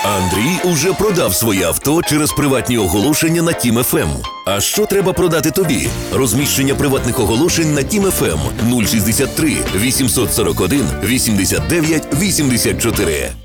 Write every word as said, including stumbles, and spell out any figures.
Андрій уже продав своє авто через приватні оголошення на Тім еф ем. А що треба продати тобі? Розміщення приватних оголошень на Тім еф ем нуль шістдесят три вісімсот сорок один вісімдесят дев'ять вісімдесят чотири.